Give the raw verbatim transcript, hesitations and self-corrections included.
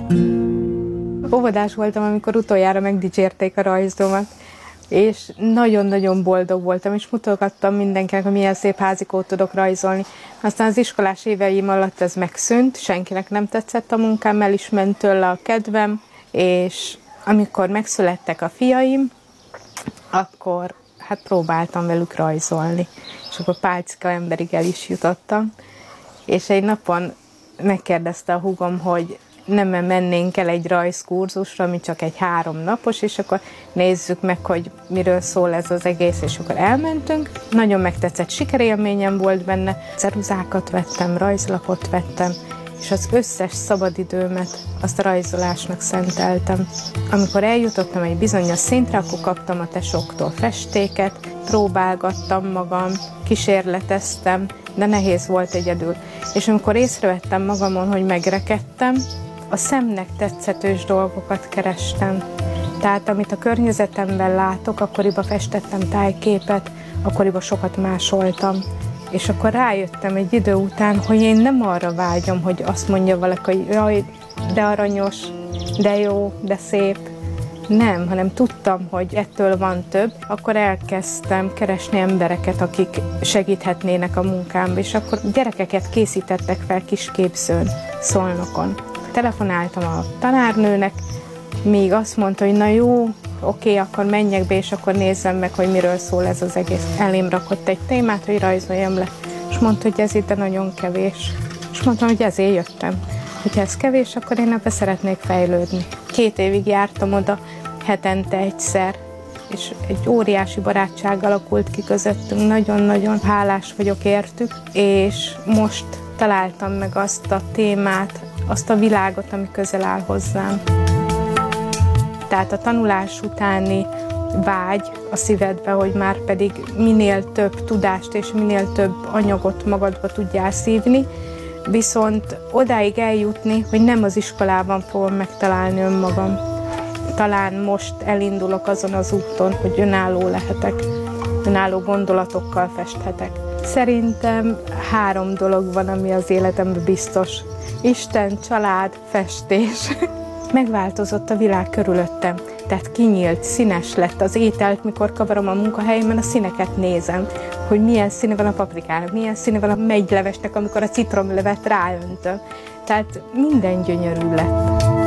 Óvodás voltam, amikor utoljára megdicsérték a rajzomat, és nagyon-nagyon boldog voltam, és mutogattam mindenkinek, hogy milyen szép házikót tudok rajzolni. Aztán az iskolás éveim alatt ez megszűnt, senkinek nem tetszett a munkám, el is ment tőle a kedvem, és amikor megszülettek a fiaim, akkor hát próbáltam velük rajzolni, és akkor pálcika emberig el is jutottam, és egy napon megkérdezte a húgom, hogy nem mennénk el egy rajzkurzusra, ami csak egy három napos, és akkor nézzük meg, hogy miről szól ez az egész, és akkor elmentünk. Nagyon megtetszett, sikerélményem volt benne, ceruzákat vettem, rajzlapot vettem, és az összes szabadidőmet azt a rajzolásnak szenteltem. Amikor eljutottam egy bizonyos szintre, akkor kaptam a tesóktól festéket, próbálgattam magam, kísérleteztem, de nehéz volt egyedül. És amikor észrevettem magamon, hogy megrekedtem, a szemnek tetszetős dolgokat kerestem. Tehát amit a környezetemben látok, akkoriban festettem tájképet, akkoriban sokat másoltam. És akkor rájöttem egy idő után, hogy én nem arra vágyom, hogy azt mondja valaki, hogy jaj, de aranyos, de jó, de szép. Nem, hanem tudtam, hogy ettől van több, akkor elkezdtem keresni embereket, akik segíthetnének a munkámba, és akkor gyerekeket készítettek fel kisképzőn, Szolnokon. Telefonáltam a tanárnőnek, még azt mondta, hogy na jó, oké, akkor menjek be, és akkor nézzem meg, hogy miről szól ez az egész. Elém rakott egy témát, hogy rajzoljam le, és mondta, hogy ez itt nagyon kevés. És mondtam, hogy ezért jöttem. Hogyha ez kevés, akkor én ebbe szeretnék fejlődni. Két évig jártam oda, hetente egyszer, és egy óriási barátság alakult ki közöttünk, nagyon-nagyon hálás vagyok értük, és most találtam meg azt a témát, azt a világot, ami közel áll hozzám. Tehát a tanulás utáni vágy a szívedbe, hogy már pedig minél több tudást és minél több anyagot magadba tudjál szívni, viszont odáig eljutni, hogy nem az iskolában fogom megtalálni önmagam. Talán most elindulok azon az úton, hogy önálló lehetek, önálló gondolatokkal festhetek. Szerintem három dolog van, ami az életemben biztos. Isten, család, festés. Megváltozott a világ körülöttem, tehát kinyílt, színes lett az ételt, mikor kavarom a munkahelyemen, a színeket nézem, hogy milyen színe van a paprikának, milyen színe van a megylevesnek, amikor a citromlevet ráöntöm. Tehát minden gyönyörű lett.